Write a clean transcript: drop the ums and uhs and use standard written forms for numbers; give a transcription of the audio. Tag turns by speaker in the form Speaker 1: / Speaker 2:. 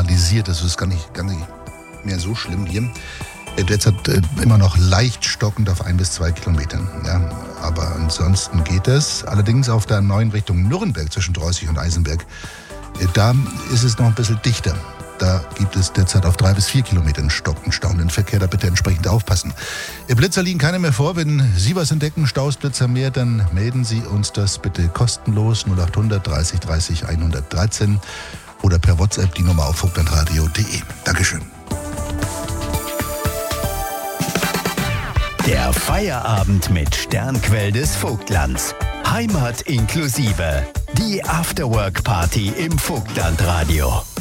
Speaker 1: normalisiert. Das ist gar nicht mehr so schlimm hier. Derzeit immer noch leicht stockend auf 1 bis 2 Kilometern. Ja, aber ansonsten geht es. Allerdings auf der neuen Richtung Nürnberg zwischen Drossig und Eisenberg, da ist es noch ein bisschen dichter. Da gibt es derzeit auf 3 bis 4 Kilometern stockend stauenden Verkehr. Da bitte entsprechend aufpassen. Blitzer liegen keine mehr vor. Wenn Sie was entdecken, Staus, Blitzer mehr, dann melden Sie uns das bitte kostenlos 0800 30 30 113 oder per WhatsApp die Nummer auf vogtlandradio.de. Dankeschön.
Speaker 2: Der Feierabend mit Sternquell des Vogtlands. Heimat inklusive. Die Afterwork-Party im Vogtlandradio.